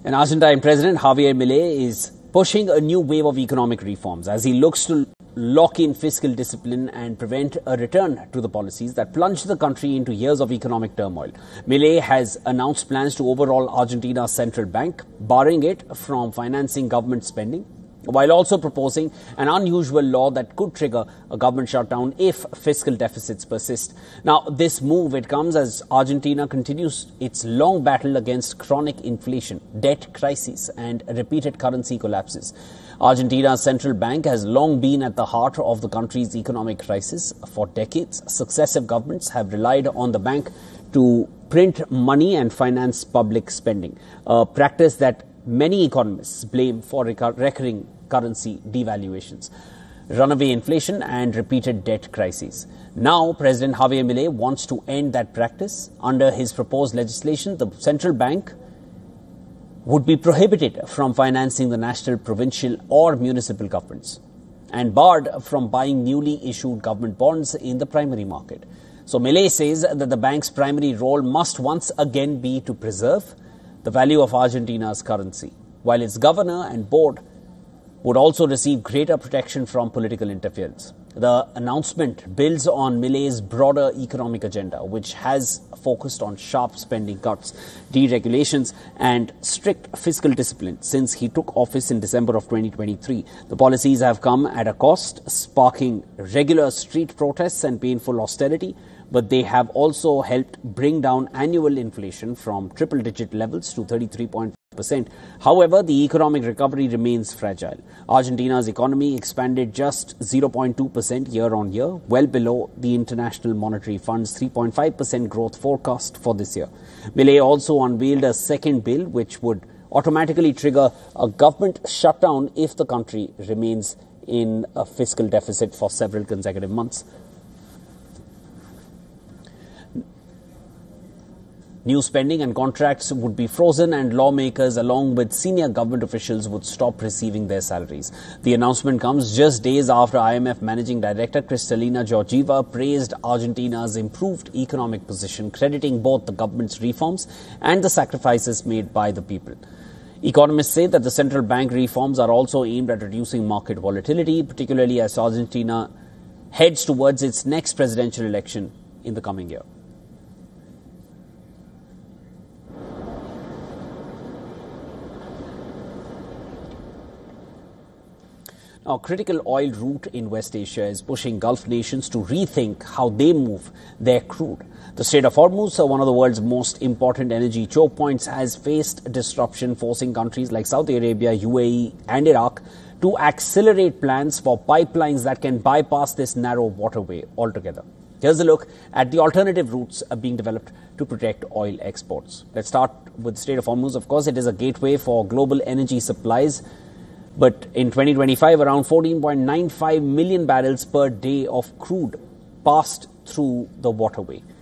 And Argentine President Javier Milei is pushing a new wave of economic reforms as he looks to lock in fiscal discipline and prevent a return to the policies that plunged the country into years of economic turmoil. Milei has announced plans to overhaul Argentina's central bank, barring it from financing government spending, while also proposing an unusual law that could trigger a government shutdown if fiscal deficits persist. Now, this move, it comes as Argentina continues its long battle against chronic inflation, debt crises and repeated currency collapses. Argentina's central bank has long been at the heart of the country's economic crisis. For decades, successive governments have relied on the bank to print money and finance public spending, a practice that many economists blame for recurring currency devaluations, runaway inflation and repeated debt crises. Now, President Javier Milei wants to end that practice. Under his proposed legislation, the central bank would be prohibited from financing the national, provincial or municipal governments and barred from buying newly issued government bonds in the primary market. So Milei says that the bank's primary role must once again be to preserve the value of Argentina's currency, while its governor and board would also receive greater protection from political interference. The announcement builds on Milei's broader economic agenda, which has focused on sharp spending cuts, deregulations and strict fiscal discipline since he took office in December of 2023. The policies have come at a cost, sparking regular street protests and painful austerity, but they have also helped bring down annual inflation from triple-digit levels to 33.5%. However, the economic recovery remains fragile. Argentina's economy expanded just 0.2% year-on-year, well below the International Monetary Fund's 3.5% growth forecast for this year. Milei also unveiled a second bill which would automatically trigger a government shutdown if the country remains in a fiscal deficit for several consecutive months. New spending and contracts would be frozen and lawmakers along with senior government officials would stop receiving their salaries. The announcement comes just days after IMF Managing Director Kristalina Georgieva praised Argentina's improved economic position, crediting both the government's reforms and the sacrifices made by the people. Economists say that the central bank reforms are also aimed at reducing market volatility, particularly as Argentina heads towards its next presidential election in the coming year. Now, critical oil route in West Asia is pushing Gulf nations to rethink how they move their crude. The Strait of Hormuz, one of the world's most important energy choke points, has faced disruption, forcing countries like Saudi Arabia, UAE and Iraq to accelerate plans for pipelines that can bypass this narrow waterway altogether. Here's a look at the alternative routes being developed to protect oil exports. Let's start with the Strait of Hormuz. Of course, it is a gateway for global energy supplies. But in 2025, around 14.95 million barrels per day of crude passed through the waterway.